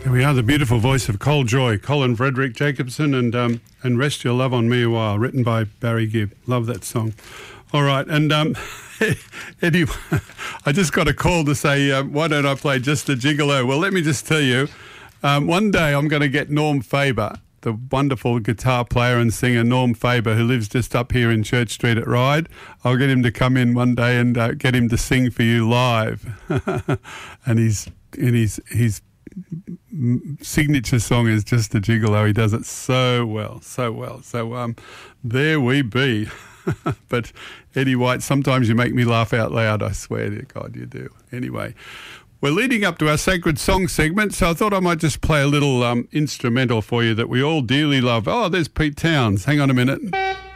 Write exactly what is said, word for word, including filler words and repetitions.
Here we are, the beautiful voice of Col Joy, Colin Frederick Jacobson, and um, and Rest Your Love on Me a While, written by Barry Gibb. Love that song. All right, and um, anyway, I just got a call to say, um, why don't I play Just a Gigolo? Well, let me just tell you, um, one day I'm going to get Norm Faber, the wonderful guitar player and singer Norm Faber, who lives just up here in Church Street at Ryde. I'll get him to come in one day and uh, get him to sing for you live. and he's and he's he's signature song is Just a Gigolo. He does it so well, so well. So um, there we be. But Eddie White, sometimes you make me laugh out loud, I swear to God you do. Anyway, we're leading up to our Sacred Song segment, so I thought I might just play a little um, instrumental for you that we all dearly love. Oh, there's Pete Towns. Hang on a minute.